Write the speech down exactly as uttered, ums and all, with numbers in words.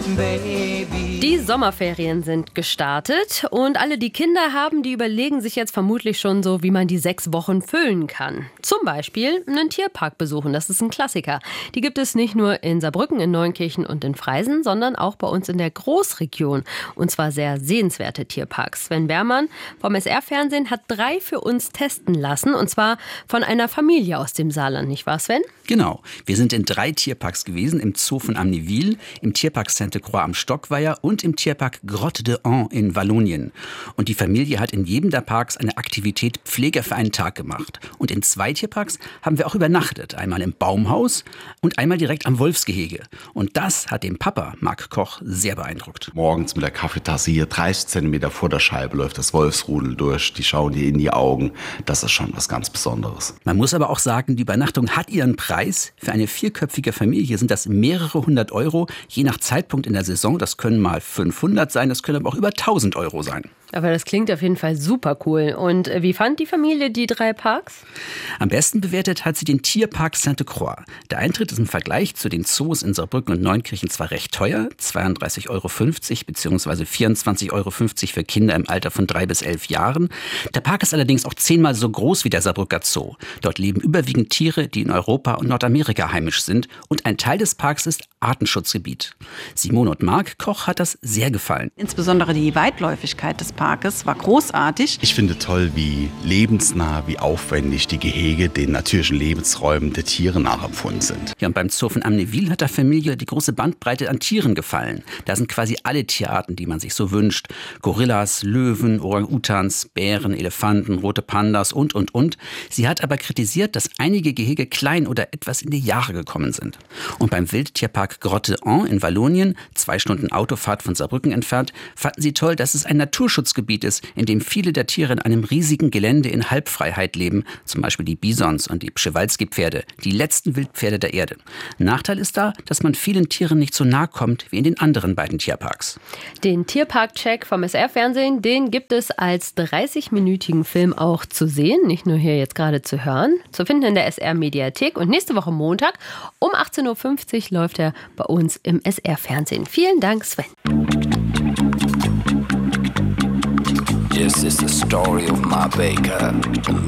Baby. Die Sommerferien sind gestartet und alle, die Kinder haben, die überlegen sich jetzt vermutlich schon so, wie man die sechs Wochen füllen kann. Zum Beispiel einen Tierpark besuchen, das ist ein Klassiker. Die gibt es nicht nur in Saarbrücken, in Neunkirchen und in Freisen, sondern auch bei uns in der Großregion. Und zwar sehr sehenswerte Tierparks. Sven Behrmann vom S R-Fernsehen hat drei für uns testen lassen, und zwar von einer Familie aus dem Saarland, nicht wahr, Sven? Genau. Wir sind in drei Tierparks gewesen, im Zoo von Amnéville, im Tierpark Sainte-Croix am Stockweiher und im Tierpark Grotte de An in Wallonien. Und die Familie hat in jedem der Parks eine Aktivität Pfleger für einen Tag gemacht. Und in zwei Tierparks haben wir auch übernachtet. Einmal im Baumhaus und einmal direkt am Wolfsgehege. Und das hat den Papa, Marc Koch, sehr beeindruckt. Morgens mit der Kaffeetasse hier dreißig Zentimeter vor der Scheibe läuft das Wolfsrudel durch. Die schauen dir in die Augen. Das ist schon was ganz Besonderes. Man muss aber auch sagen, die Übernachtung hat ihren Preis. Für eine vierköpfige Familie sind das mehrere hundert Euro, je nach Zeitpunkt in der Saison. Das können mal fünfhundert sein, das können aber auch über tausend Euro sein. Aber das klingt auf jeden Fall super cool. Und wie fand die Familie die drei Parks? Am besten bewertet hat sie den Tierpark Sainte-Croix. Der Eintritt ist im Vergleich zu den Zoos in Saarbrücken und Neunkirchen zwar recht teuer, zweiunddreißig Euro fünfzig bzw. vierundzwanzig Euro fünfzig für Kinder im Alter von drei bis elf Jahren. Der Park ist allerdings auch zehnmal so groß wie der Saarbrücker Zoo. Dort leben überwiegend Tiere, die in Europa und Nordamerika heimisch sind. Und ein Teil des Parks ist Artenschutzgebiet. Simone und Marc Koch hat das sehr gefallen. Insbesondere die Weitläufigkeit des Parkes war großartig. Ich finde toll, wie lebensnah, wie aufwendig die Gehege den natürlichen Lebensräumen der Tiere nachempfunden sind. Ja, und beim Zoo von Amnéville hat der Familie die große Bandbreite an Tieren gefallen. Da sind quasi alle Tierarten, die man sich so wünscht. Gorillas, Löwen, Orang-Utans, Bären, Elefanten, rote Pandas und, und, und. Sie hat aber kritisiert, dass einige Gehege klein oder etwas in die Jahre gekommen sind. Und beim Wildtierpark Grotte d'An in Wallonien, zwei Stunden Autofahrt von Saarbrücken entfernt, fanden sie toll, dass es ein Naturschutzgebiet ist, in dem viele der Tiere in einem riesigen Gelände in Halbfreiheit leben, zum Beispiel die Bisons und die Przewalski-Pferde, die letzten Wildpferde der Erde. Nachteil ist da, dass man vielen Tieren nicht so nahe kommt wie in den anderen beiden Tierparks. Den Tierpark-Check vom S R-Fernsehen, den gibt es als dreißig-minütigen Film auch zu sehen, nicht nur hier jetzt gerade zu hören, zu finden in der S R-Mediathek. Und nächste Woche Montag um achtzehn Uhr fünfzig läuft er bei uns im S R-Fernsehen. Vielen Dank, Sven. This is the story of my baker, the